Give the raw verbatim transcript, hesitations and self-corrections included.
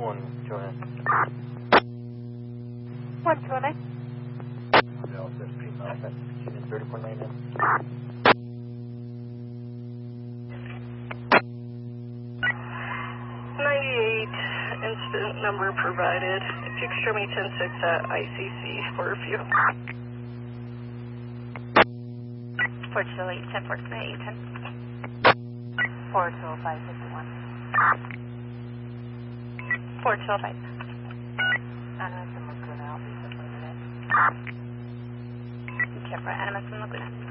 one, Joanne. one, two, nine. thirty-four nine in. ninety-eight, incident number provided. Extremity ten six at I C C for review. four two eight, ten four eight, ten. four two oh five, fifty-one. four two oh five. Animus and Laguna, I'll be submitting it. Camera, Animus and Laguna.